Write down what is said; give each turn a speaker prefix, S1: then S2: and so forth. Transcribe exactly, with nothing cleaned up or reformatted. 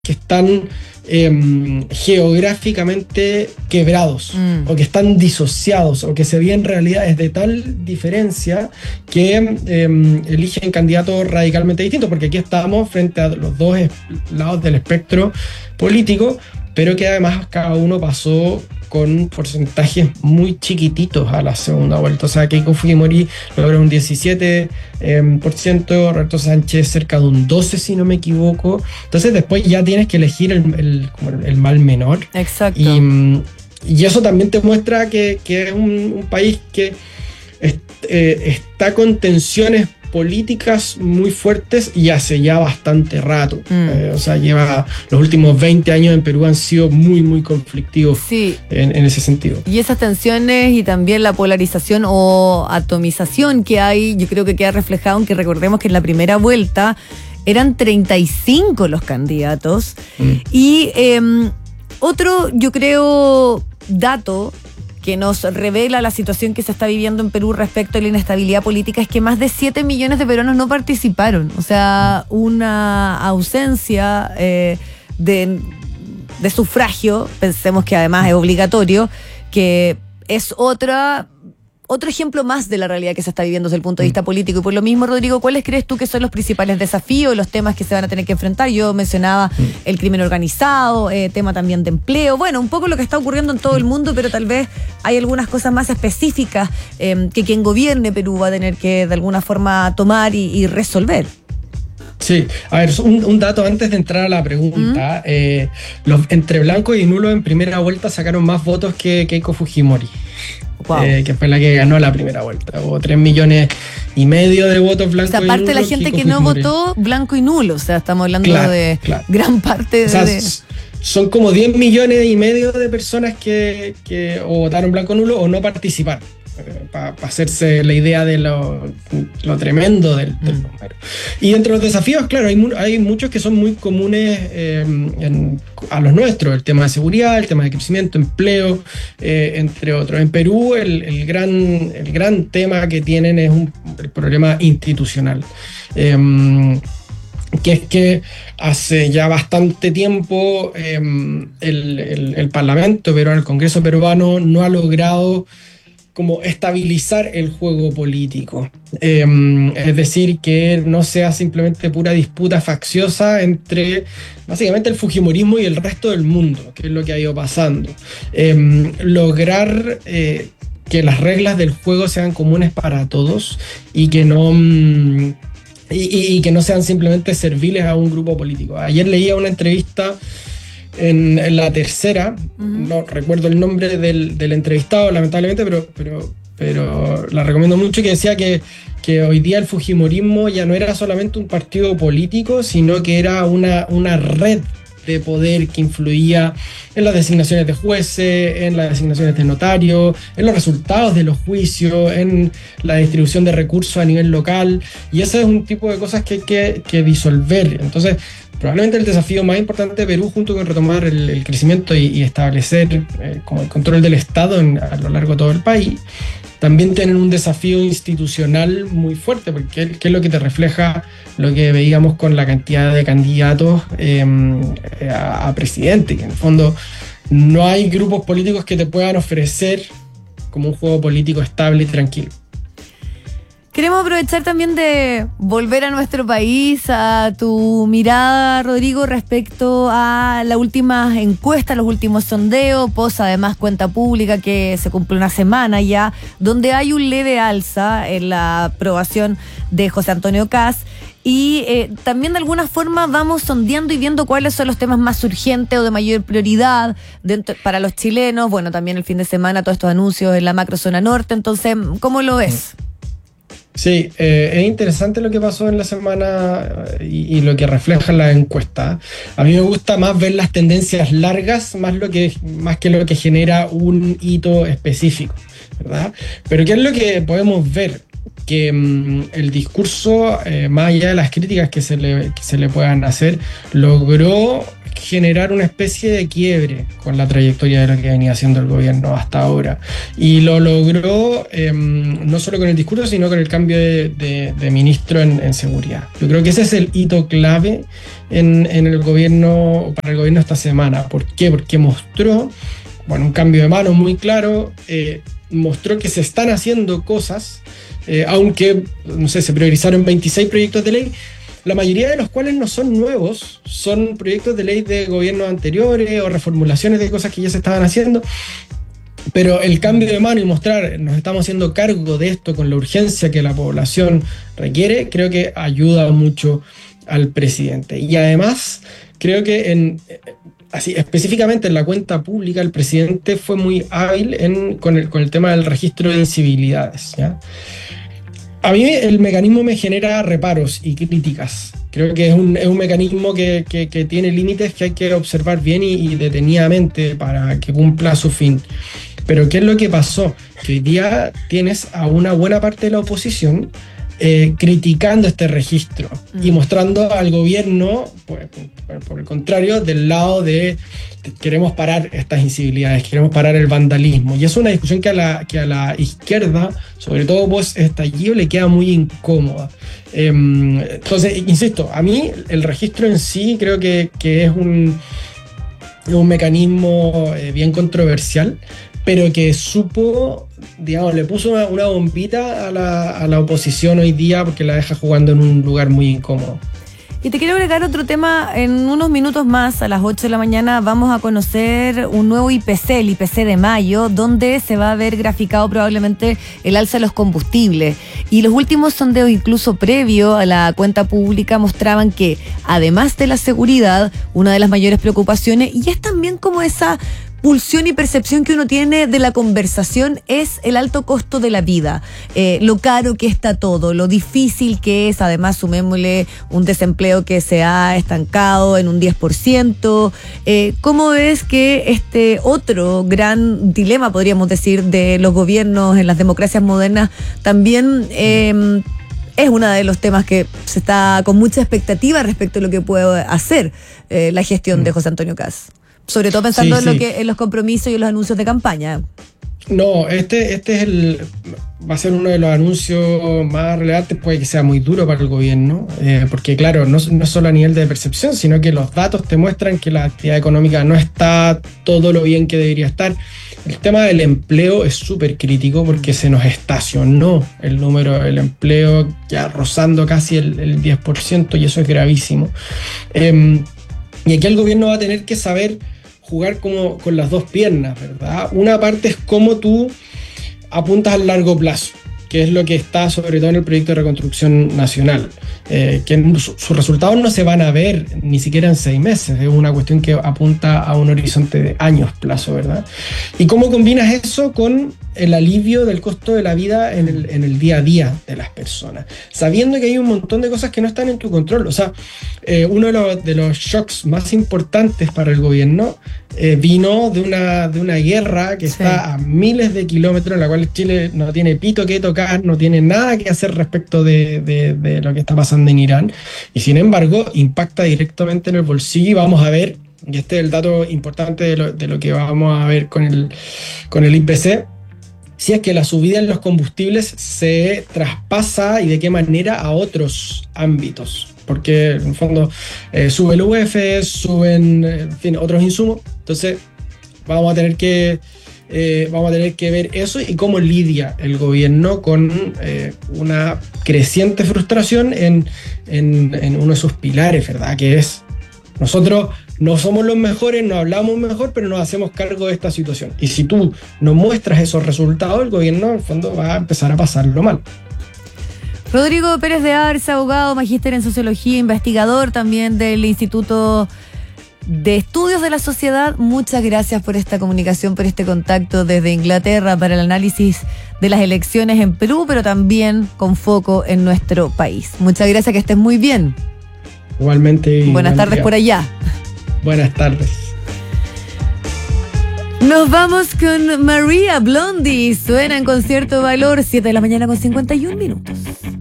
S1: que están eh, geográficamente quebrados, mm. o que están disociados, o que se ven realidades de tal diferencia que eh, eligen candidatos radicalmente distintos, porque aquí estamos frente a los dos lados del espectro político, pero que además cada uno pasó con porcentajes muy chiquititos a la segunda vuelta. O sea, Keiko Fujimori logró un diecisiete por ciento, eh, Roberto Sánchez cerca de un doce por ciento, si no me equivoco. Entonces después ya tienes que elegir el, el, el mal menor.
S2: Exacto.
S1: Y, y eso también te muestra que, que es un, un país que est, eh, está con tensiones políticas muy fuertes y hace ya bastante rato. Mm. Eh, o sea, lleva los últimos veinte años en Perú han sido muy, muy conflictivos, sí, en, en ese sentido.
S2: Y esas tensiones y también la polarización o atomización que hay, yo creo que queda reflejado, aunque recordemos que en la primera vuelta eran treinta y cinco los candidatos. Mm. Y eh, otro, yo creo, dato que nos revela la situación que se está viviendo en Perú respecto a la inestabilidad política es que más de siete millones de peruanos no participaron. O sea, una ausencia eh, de, de sufragio, pensemos que además es obligatorio, que es otra... Otro ejemplo más de la realidad que se está viviendo desde el punto de vista político. Y por lo mismo, Rodrigo, ¿cuáles crees tú que son los principales desafíos, los temas que se van a tener que enfrentar? Yo mencionaba el crimen organizado, eh, tema también de empleo. Bueno, un poco lo que está ocurriendo en todo el mundo, pero tal vez hay algunas cosas más específicas eh, que quien gobierne Perú va a tener que de alguna forma tomar y, y resolver.
S1: Sí, a ver, un, un dato antes de entrar a la pregunta. ¿Mm? Eh, los, entre blanco y nulo en primera vuelta sacaron más votos que Keiko Fujimori. Wow. Eh, que fue la que ganó la primera vuelta. Hubo tres millones y medio de votos blancos.
S2: O sea, aparte de la gente que no votó, blanco y nulo. O sea, estamos hablando claro, de claro. gran parte de... O sea, de...
S1: son como diez millones y medio de personas que, que o votaron blanco o nulo o no participaron. Para pa hacerse la idea de lo, lo tremendo del, del mm. número. Y entre los desafíos, claro, hay, hay muchos que son muy comunes eh, en, a los nuestros, el tema de seguridad, el tema de crecimiento, empleo, eh, entre otros. En Perú el, el, gran, el gran tema que tienen es un, el problema institucional. Eh, que es que hace ya bastante tiempo eh, el, el, el Parlamento peruano, el Congreso peruano, no ha logrado como estabilizar el juego político. Eh, es decir, que no sea simplemente pura disputa facciosa entre básicamente el fujimorismo y el resto del mundo, que es lo que ha ido pasando. Eh, lograr eh, que las reglas del juego sean comunes para todos y que no... Mm, y, y que no sean simplemente serviles a un grupo político. Ayer leía una entrevista En, en la tercera, uh-huh. no recuerdo el nombre del, del entrevistado, lamentablemente, pero, pero, pero la recomiendo mucho, que decía que, que hoy día el fujimorismo ya no era solamente un partido político, sino que era una, una red de poder que influía en las designaciones de jueces, en las designaciones de notarios, en los resultados de los juicios, en la distribución de recursos a nivel local, y ese es un tipo de cosas que hay que, que disolver. Entonces, probablemente el desafío más importante de Perú, junto con retomar el, el crecimiento y, y establecer eh, como el control del Estado en, a lo largo de todo el país, también tienen un desafío institucional muy fuerte, porque ¿qué es lo que te refleja lo que veíamos con la cantidad de candidatos eh, a, a presidente? Que en el fondo no hay grupos políticos que te puedan ofrecer como un juego político estable y tranquilo.
S2: Queremos aprovechar también de volver a nuestro país, a tu mirada, Rodrigo, respecto a la última encuesta, los últimos sondeos, post además cuenta pública que se cumple una semana ya, donde hay un leve alza en la aprobación de José Antonio Kast. Y eh, también de alguna forma vamos sondeando y viendo cuáles son los temas más urgentes o de mayor prioridad dentro, para los chilenos. Bueno, también el fin de semana todos estos anuncios en la macrozona norte. Entonces, ¿cómo lo ves?
S1: Sí, eh, es interesante lo que pasó en la semana y, y lo que refleja la encuesta. A mí me gusta más ver las tendencias largas, más, lo que, más que lo que genera un hito específico, ¿verdad? Pero ¿qué es lo que podemos ver? Que mmm, el discurso, eh, más allá de las críticas que se le, que se le puedan hacer, logró generar una especie de quiebre con la trayectoria de lo que venía haciendo el gobierno hasta ahora. Y lo logró eh, no solo con el discurso, sino con el cambio de, de, de ministro en, en seguridad. Yo creo que ese es el hito clave en, en el gobierno, para el gobierno esta semana. ¿Por qué? Porque mostró, bueno, un cambio de mano muy claro, eh, mostró que se están haciendo cosas, eh, aunque, no sé, se priorizaron veintiséis proyectos de ley, la mayoría de los cuales no son nuevos, son proyectos de ley de gobiernos anteriores o reformulaciones de cosas que ya se estaban haciendo. Pero el cambio de mano y mostrar, nos estamos haciendo cargo de esto con la urgencia que la población requiere, creo que ayuda mucho al presidente. Y además, creo que en, así, específicamente en la cuenta pública, el presidente fue muy hábil en, con, el, con el tema del registro de incivilidades, ¿ya? A mí el mecanismo me genera reparos y críticas. Creo que es un, es un mecanismo que, que, que tiene límites que hay que observar bien y, y detenidamente para que cumpla su fin. Pero ¿qué es lo que pasó? Que hoy día tienes a una buena parte de la oposición eh, criticando este registro mm. y mostrando al gobierno, por, por, por el contrario, del lado de queremos parar estas incivilidades, queremos parar el vandalismo. Y es una discusión que a la, que a la izquierda, sobre todo post estallido, le queda muy incómoda. Eh, entonces, insisto, a mí el registro en sí creo que, que es un, un mecanismo eh, bien controversial, pero que supo, digamos, le puso una, una bombita a la, a la oposición hoy día porque la deja jugando en un lugar muy incómodo.
S2: Y te quiero agregar otro tema. En unos minutos más, a las ocho de la mañana, vamos a conocer un nuevo I P C, el I P C de mayo, donde se va a ver graficado probablemente el alza de los combustibles. Y los últimos sondeos, incluso previo a la cuenta pública, mostraban que, además de la seguridad, una de las mayores preocupaciones, y es también como esa pulsión y percepción que uno tiene de la conversación, es el alto costo de la vida, eh, lo caro que está todo, lo difícil que es, además sumémosle un desempleo que se ha estancado en un diez por ciento. Eh, ¿Cómo ves que este otro gran dilema, podríamos decir, de los gobiernos en las democracias modernas también eh, es uno de los temas que se está con mucha expectativa respecto a lo que puede hacer eh, la gestión de José Antonio Kast? Sobre todo pensando sí, en, lo sí. que, en los compromisos y en los anuncios de campaña.
S1: No, este, este es el, va a ser uno de los anuncios más relevantes, puede que sea muy duro para el gobierno, eh, porque claro, no, no solo a nivel de percepción, sino que los datos te muestran que la actividad económica no está todo lo bien que debería estar. El tema del empleo es súper crítico porque se nos estacionó el número del empleo ya rozando casi el, el diez por ciento y eso es gravísimo. Eh, y aquí el gobierno va a tener que saber jugar como con las dos piernas, ¿verdad? Una parte es cómo tú apuntas al largo plazo, que es lo que está sobre todo en el proyecto de reconstrucción nacional, eh, que sus su resultados no se van a ver ni siquiera en seis meses, es una cuestión que apunta a un horizonte de años plazo, ¿verdad? Y cómo combinas eso con el alivio del costo de la vida en el, en el día a día de las personas, sabiendo que hay un montón de cosas que no están en tu control. O sea, eh, uno de los, de los shocks más importantes para el gobierno eh, vino de una, de una guerra que sí. está a miles de kilómetros, en la cual Chile no tiene pito que tocar, no tiene nada que hacer respecto de, de, de lo que está pasando en Irán, y sin embargo impacta directamente en el bolsillo. Y vamos a ver, y este es el dato importante de lo, de lo que vamos a ver con el, con el I P C, si es que la subida en los combustibles se traspasa y de qué manera a otros ámbitos, porque en el fondo eh, sube el U F, suben en fin, otros insumos, entonces vamos a tener que eh, vamos a tener que ver eso y cómo lidia el gobierno con eh, una creciente frustración en, en, en uno de sus pilares, ¿verdad? Que es, nosotros no somos los mejores, no hablamos mejor, pero nos hacemos cargo de esta situación. Y si tú no muestras esos resultados, el gobierno en el fondo va a empezar a pasarlo mal.
S2: Rodrigo Pérez de Arce, abogado, magíster en sociología, investigador también del Instituto de Estudios de la Sociedad. Muchas gracias por esta comunicación, por este contacto desde Inglaterra para el análisis de las elecciones en Perú, pero también con foco en nuestro país. Muchas gracias, que estés muy bien.
S1: Igualmente.
S2: Buenas tardes por allá.
S1: Buenas tardes.
S2: Nos vamos con María Blondie. Suena en Concierto Valor, siete de la mañana con cincuenta y un minutos.